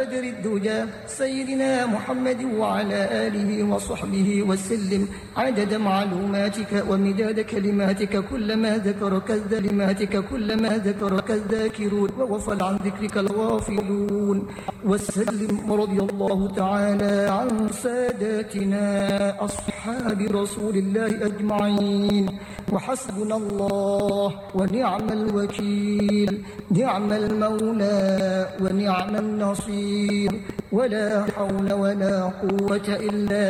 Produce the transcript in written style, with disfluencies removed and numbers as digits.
بدر الدجى سيدنا محمد وعلى آله وصحبه وسلم عدد معلوماتك ومداد كلماتك كلما ذكرك الذاكرون وغفل عن ذكرك الغافلون. وسلم رضي الله تعالى عن ساداتنا أصحاب رسول الله أجمعين. وحسبنا الله ونعم الوكيل، نعم المولى ونعم النصير، ولا حول ولا قوة إلا